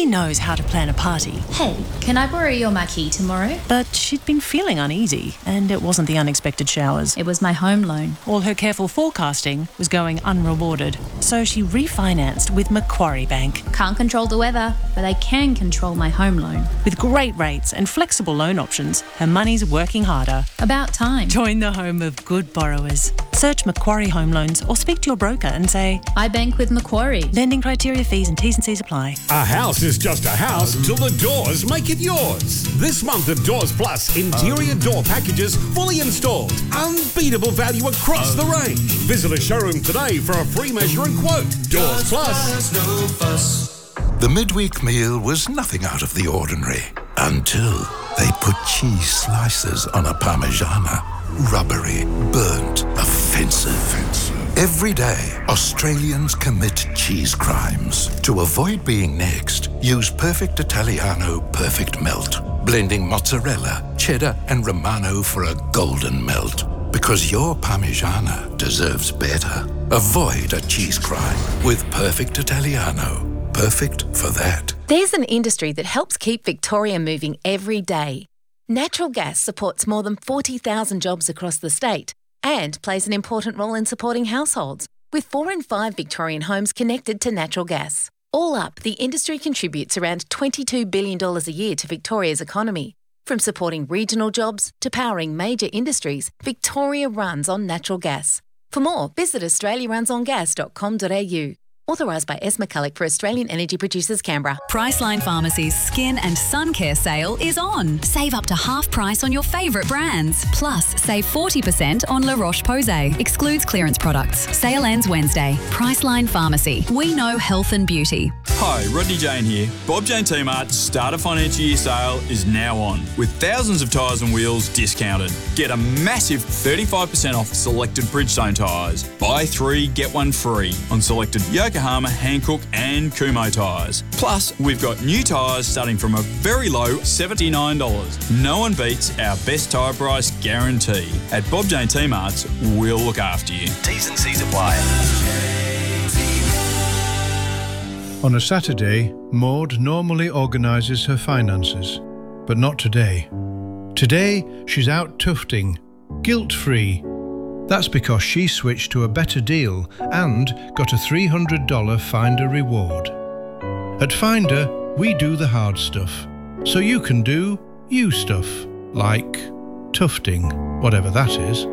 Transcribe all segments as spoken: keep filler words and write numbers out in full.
She knows how to plan a party. Hey, can I borrow your marquee tomorrow? But she'd been feeling uneasy, and it wasn't the unexpected showers. It was my home loan. All her careful forecasting was going unrewarded, so she refinanced with Macquarie Bank. Can't control the weather, but I can control my home loan. With great rates and flexible loan options, her money's working harder. About time. Join the home of good borrowers. Search Macquarie Home Loans or speak to your broker and say, I bank with Macquarie. Lending criteria, fees and T's and C's apply. A house is just a house till the doors make it yours. This month of Doors Plus, interior door packages fully installed. Unbeatable value across the range. Visit a showroom today for a free measure and quote. Doors Plus. No fuss. The midweek meal was nothing out of the ordinary until they put cheese slices on a Parmigiana. Rubbery, burnt, offensive. Every day, Australians commit cheese crimes. To avoid being next, use Perfect Italiano Perfect Melt. Blending mozzarella, cheddar and Romano for a golden melt. Because your Parmigiana deserves better. Avoid a cheese crime with Perfect Italiano. Perfect for that. There's an industry that helps keep Victoria moving every day. Natural gas supports more than forty thousand jobs across the state and plays an important role in supporting households, with four in five Victorian homes connected to natural gas. All up, the industry contributes around twenty-two billion dollars a year to Victoria's economy. From supporting regional jobs to powering major industries, Victoria runs on natural gas. For more, visit australia runs on gas dot com dot a u. Authorised by S. McCulloch for Australian Energy Producers, Canberra. Priceline Pharmacy's Skin and Sun Care sale is on. Save up to half price on your favourite brands. Plus, save forty percent on La Roche-Posay. Excludes clearance products. Sale ends Wednesday. Priceline Pharmacy. We know health and beauty. Hi, Rodney Jane here. Bob Jane T-Mart's Start a Financial Year sale is now on, with thousands of tyres and wheels discounted. Get a massive thirty-five percent off selected Bridgestone tyres. Buy three, get one free on selected Yokohama, Hankook and Kumho tyres. Plus, we've got new tyres starting from a very low seventy-nine dollars. No one beats our best tyre price guarantee. At Bob Jane T-Mart's, we'll look after you. T's and C's apply. On a Saturday, Maud normally organises her finances, but not today. Today, she's out tufting, guilt-free. That's because she switched to a better deal and got a three hundred dollars Finder reward. At Finder, we do the hard stuff, so you can do you stuff, like tufting, whatever that is.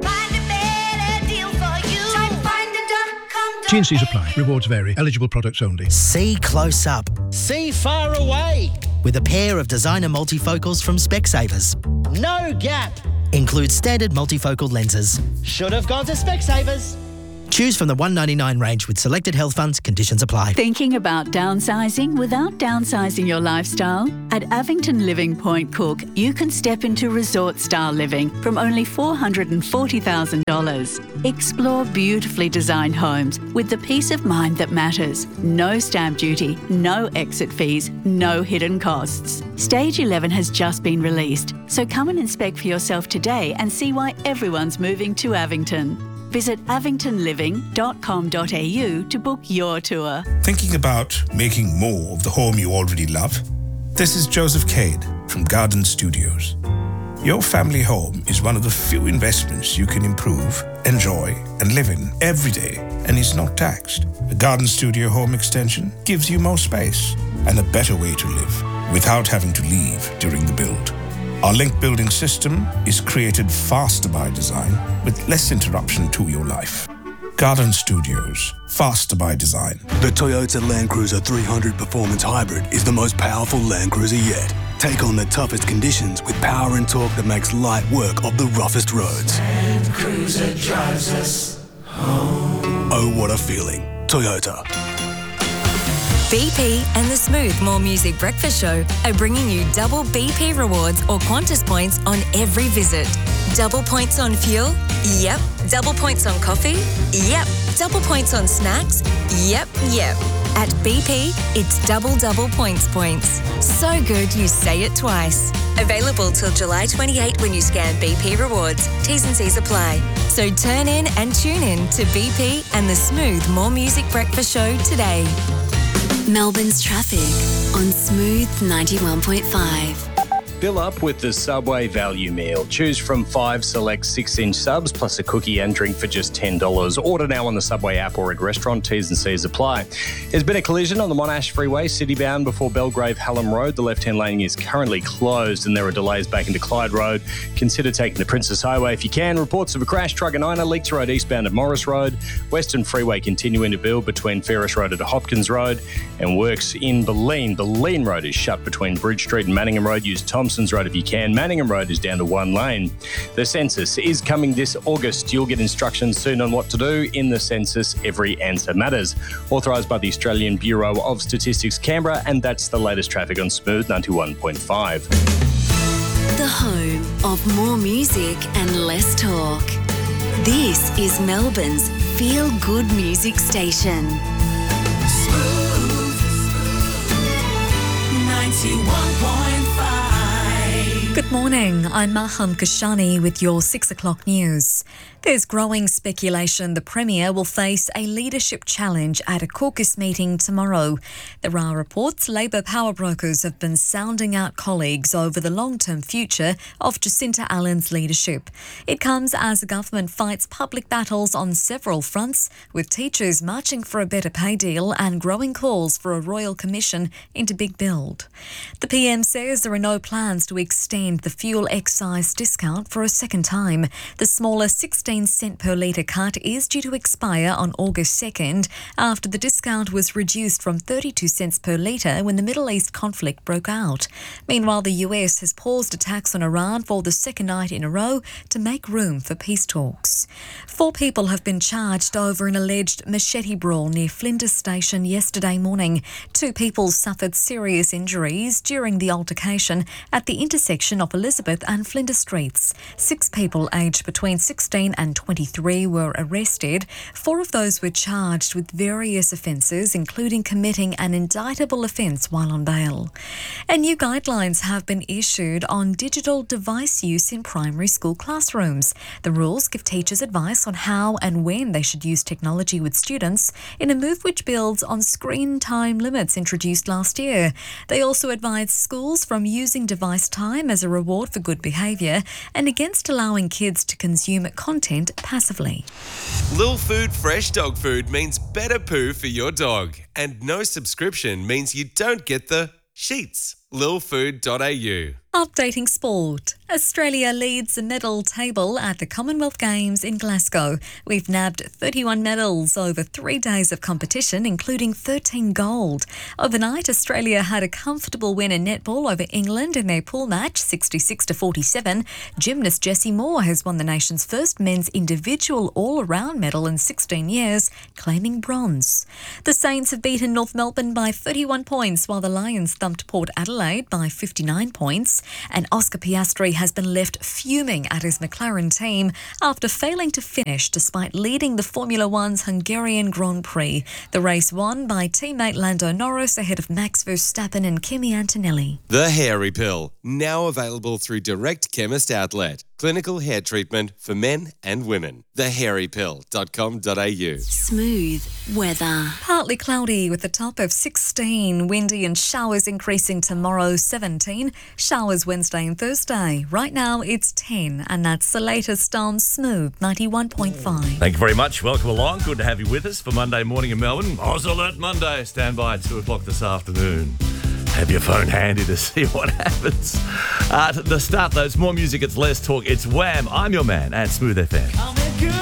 T and C's apply. Rewards vary. Eligible products only. See close up. See far away. With a pair of designer multifocals from Specsavers. No gap. Includes standard multifocal lenses. Should have gone to Specsavers. Choose from the one ninety-nine range with selected health funds. Conditions apply. Thinking about downsizing without downsizing your lifestyle? At Avington Living Point Cook, you can step into resort-style living from only four hundred forty thousand dollars. Explore beautifully designed homes with the peace of mind that matters. No stamp duty, no exit fees, no hidden costs. Stage eleven has just been released, so come and inspect for yourself today and see why everyone's moving to Avington. Visit avington living dot com dot a u to book your tour. Thinking about making more of the home you already love? This is Joseph Cade from Garden Studios. Your family home is one of the few investments you can improve, enjoy, and live in every day, and is not taxed. A Garden Studio home extension gives you more space and a better way to live without having to leave during the build. Our link building system is created faster by design with less interruption to your life. Garden Studios, faster by design. The Toyota Land Cruiser three hundred Performance Hybrid is the most powerful Land Cruiser yet. Take on the toughest conditions with power and torque that makes light work of the roughest roads. Land Cruiser drives us home. Oh, what a feeling. Toyota. B P and the Smooth More Music Breakfast Show are bringing you double B P rewards or Qantas points on every visit. Double points on fuel? Yep. Double points on coffee? Yep. Double points on snacks? Yep, yep. At B P, it's double double points points. So good you say it twice. Available till July twenty-eighth when you scan B P Rewards. T's and C's apply. So turn in and tune in to B P and the Smooth More Music Breakfast Show today. Melbourne's traffic. on Smooth ninety-one point five. Fill up with the Subway value meal. Choose from five select six-inch subs plus a cookie and drink for just ten dollars. Order now on the Subway app or at restaurant. T's and C's apply. There's been a collision on the Monash Freeway, city-bound before Belgrave Hallam Road. The left-hand lane is currently closed and there are delays back into Clyde Road. Consider taking the Princess Highway if you can. Reports of a crash, truck and Niner, Leaks Road eastbound at Morris Road. Western Freeway continuing to build between Ferris Road and Hopkins Road. And works in Bulleen. Bulleen Road is shut between Bridge Street and Manningham Road. Use Thompson's Road if you can. Manningham Road is down to one lane. The census is coming this August. You'll get instructions soon on what to do. In the census, every answer matters. Authorised by the Australian Bureau of Statistics, Canberra, and that's the latest traffic on Smooth ninety-one point five. The home of more music and less talk. This is Melbourne's feel-good music station. Smooth ninety-one point five. Good morning, I'm Maham Kashani with your six o'clock news. There's growing speculation the Premier will face a leadership challenge at a caucus meeting tomorrow. There are reports Labor power brokers have been sounding out colleagues over the long-term future of Jacinta Allen's leadership. It comes as the government fights public battles on several fronts, with teachers marching for a better pay deal and growing calls for a royal commission into Big Build. The P M says there are no plans to extend the fuel excise discount for a second time. The smaller sixteen cent per litre cut is due to expire on August second after the discount was reduced from thirty-two cents per litre when the Middle East conflict broke out. Meanwhile, the U S has paused attacks on Iran for the second night in a row to make room for peace talks. Four people have been charged over an alleged machete brawl near Flinders Station yesterday morning. Two people suffered serious injuries during the altercation at the intersection of Elizabeth and Flinders Streets. Six people aged between sixteen and twenty-three were arrested. Four of those were charged with various offences, including committing an indictable offence while on bail. And new guidelines have been issued on digital device use in primary school classrooms. The rules give teachers advice on how and when they should use technology with students in a move which builds on screen time limits introduced last year. They also advise schools from using device time as a reward for good behaviour and against allowing kids to consume content passively. Lil Food Fresh Dog Food means better poo for your dog. And no subscription means you don't get the sheets. lil food dot a u. Updating sport. Australia leads the medal table at the Commonwealth Games in Glasgow. We've nabbed thirty-one medals over three days of competition, including thirteen gold. Overnight, Australia had a comfortable win in netball over England in their pool match, sixty-six to forty-seven. Gymnast Jessie Moore has won the nation's first men's individual all-around medal in sixteen years, claiming bronze. The Saints have beaten North Melbourne by thirty-one points, while the Lions thumped Port Adelaide by fifty-nine points. And Oscar Piastri has been left fuming at his McLaren team after failing to finish despite leading the Formula One's Hungarian Grand Prix. The race won by teammate Lando Norris ahead of Max Verstappen and Kimi Antonelli. The Hairy Pill, now available through Direct Chemist Outlet. Clinical hair treatment for men and women. the hairy pill dot com dot a u. Smooth weather. Partly cloudy with a top of sixteen. Windy and showers increasing tomorrow, seventeen. Showers Wednesday and Thursday. Right now it's ten, and that's the latest on Smooth ninety-one point five. Thank you very much. Welcome along. Good to have you with us for Monday morning in Melbourne. Oz Alert Monday. Stand by at two o'clock this afternoon. Have your phone handy to see what happens. Uh, to the start, though, it's more music, it's less talk. It's Wham! I'm your man at Smooth F M.